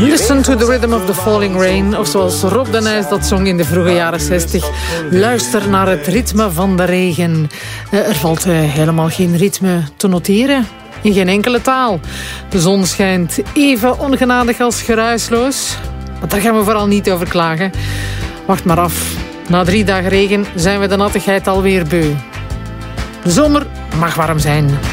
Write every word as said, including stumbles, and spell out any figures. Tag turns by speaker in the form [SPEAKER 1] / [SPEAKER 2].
[SPEAKER 1] Listen to the rhythm of the falling rain. Of zoals Rob de Nijs dat zong in de vroege jaren zestig. Luister naar het ritme van de regen. Uh, er valt uh, helemaal geen ritme te noteren. In geen enkele taal. De zon schijnt even ongenadig als geruisloos. Maar daar gaan we vooral niet over klagen. Wacht maar af. Na drie dagen regen zijn we de nattigheid alweer beu. De zomer mag warm zijn.